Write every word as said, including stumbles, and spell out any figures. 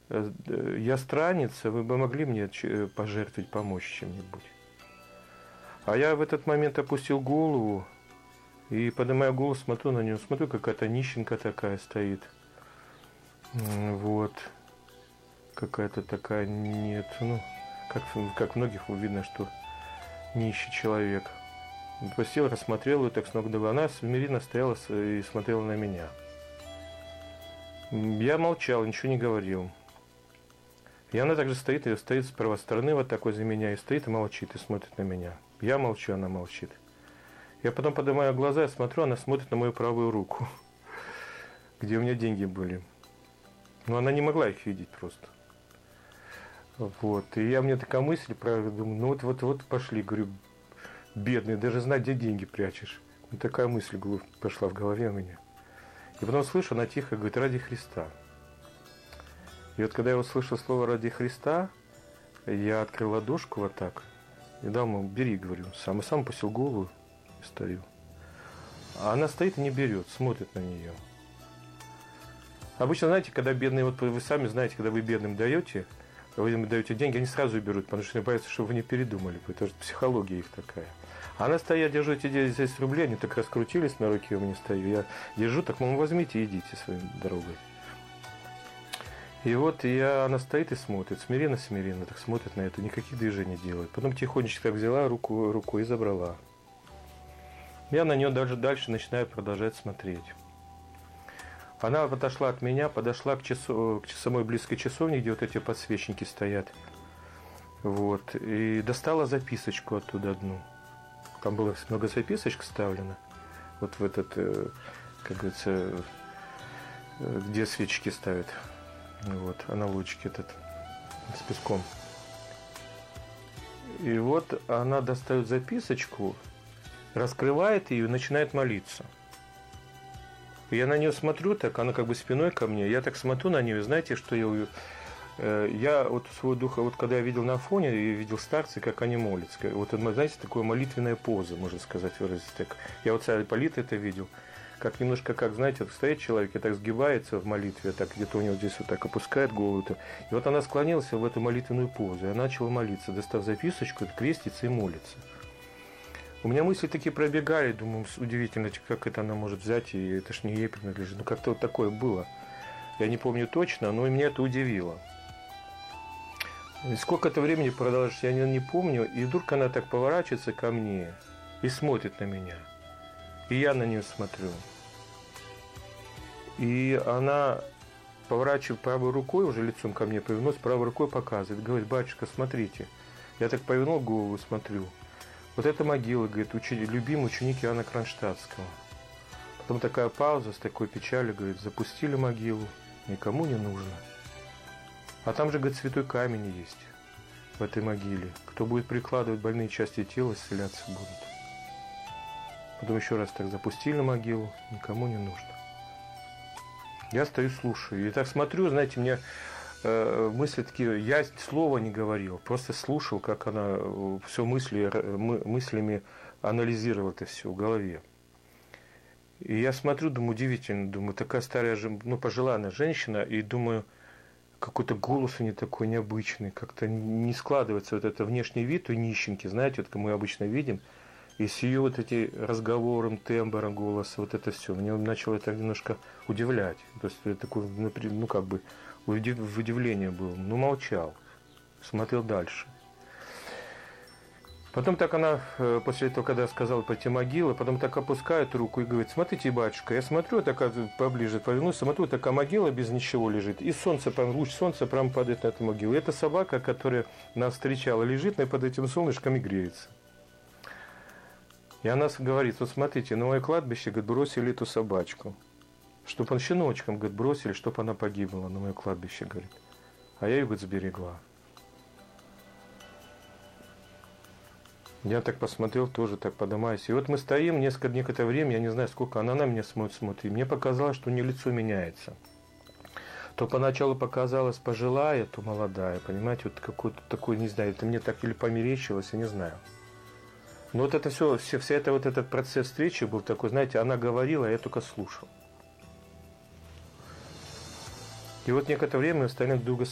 я странница, вы бы могли мне пожертвовать, помочь чем-нибудь. А я в этот момент опустил голову и, поднимая голову, смотрю на нее, смотрю, какая-то нищенка такая стоит. Вот. Какая-то такая, нет, ну, как, как многих видно, что нищий человек. Посел, рассмотрел ее так с ног до головы. Она смиренно стояла и смотрела на меня. Я молчал, ничего не говорил. И она также стоит, и стоит с правой стороны вот такой за меня, и стоит и молчит, и смотрит на меня. Я молчу, она молчит. Я потом поднимаю глаза, я смотрю, она смотрит на мою правую руку, где у меня деньги были. Но она не могла их видеть просто. Вот. И я, мне такая мысль, думаю, ну вот, вот, вот пошли, говорю, бедный, даже знать, где деньги прячешь. Вот такая мысль пошла в голове у меня. И потом слышу, она тихо говорит, ради Христа. И вот когда я услышал слово ради Христа, я открыл ладошку вот так, и дал ему, бери, говорю, сам, и сам посел голову и стою. А она стоит и не берет, смотрит на нее. Обычно, знаете, когда бедные, вот вы сами знаете, когда вы бедным даете, вы им даете деньги, они сразу берут, потому что они боятся, чтобы вы не передумали. Это же психология их такая. А она стоит, я держу эти десять рублей, они так раскрутились на руке, у меня стою. Я держу, так, мол, возьмите и идите своей дорогой. И вот я, она стоит и смотрит, смиренно-смиренно, так смотрит на это, никаких движений делает. Потом тихонечко так взяла руку, руку и забрала. Я на нее даже дальше начинаю продолжать смотреть. Она отошла от меня, подошла к, часу, к самой близкой часовне, где вот эти подсвечники стоят. Вот. И достала записочку оттуда одну. Там было много записочек вставлено. Вот в этот, как говорится, где свечки ставят. Вот, аналогички этот с песком. И вот она достает записочку, раскрывает ее и начинает молиться. Я на нее смотрю, так она как бы спиной ко мне, я так смотрю на нее, знаете, что я, э, я вот своего духа, вот когда я видел на фоне, я видел старцы, как они молятся, вот, знаете, такое молитвенная поза, можно сказать, выразить так. Я вот царь Ипполита это видел, как немножко, как, знаете, вот стоит человек и так сгибается в молитве, так где-то у него здесь вот так опускает голову-то, и вот она склонилась в эту молитвенную позу, и начала молиться, достав записочку, крестится и молится. У меня мысли такие пробегали, думаю, удивительно, как это она может взять, и это ж не ей принадлежит. Ну, как-то вот такое было. Я не помню точно, но меня это удивило. И сколько это времени продолжилось, я не, не помню, и вдруг она так поворачивается ко мне и смотрит на меня. И я на нее смотрю. И она поворачивает правой рукой, уже лицом ко мне повернулась, правой рукой показывает, говорит, батюшка, смотрите. Я так повернул голову, смотрю. Вот эта могила, говорит, учитель, любимый ученик Иоанна Кронштадтского. Потом такая пауза с такой печалью, говорит, запустили могилу, никому не нужно. А там же, говорит, святой камень есть в этой могиле. Кто будет прикладывать больные части тела, исцеляться будут. Потом еще раз так запустили могилу, никому не нужно. Я стою, слушаю. И так смотрю, знаете, мне... мысли такие, я слова не говорил, просто слушал, как она все мысли, мыслями анализировала это все в голове. И я смотрю, думаю, удивительно, думаю, такая старая, ну, пожилая женщина, и думаю, какой-то голос у нее такой необычный, как-то не складывается вот это внешний вид у нищенки, знаете, вот как мы обычно видим, и с ее вот эти разговором, тембром голоса, вот это все, мне начало это немножко удивлять, то есть такой, ну, как бы, в удивлении был, но молчал, смотрел дальше. Потом так она, после этого, когда сказала пойти могилы, потом так опускает руку и говорит, смотрите, батюшка, я смотрю, такая поближе повернулась, смотрю, такая могила без ничего лежит, и солнце, луч солнца прямо падает на эту могилу. И эта собака, которая нас встречала, лежит и под этим солнышком и греется. И она говорит, вот смотрите, на мое кладбище, говорит, бросили эту собачку. Чтобы он щеночком, говорит, бросили, чтобы она погибла на мое кладбище, говорит. А я ее, говорит, сберегла. Я так посмотрел, тоже так подымаюсь. И вот мы стоим несколько, некоторое время, я не знаю, сколько она на меня смотрит, смотрит. И мне показалось, что у нее лицо меняется. То поначалу показалось пожилая, то молодая, понимаете, вот какой-то такой, не знаю, это мне так или померещилось, я не знаю. Но вот это все, все, вся это, вот этот процесс встречи был такой, знаете, она говорила, а я только слушал. И вот некоторое время мы остальные друг друга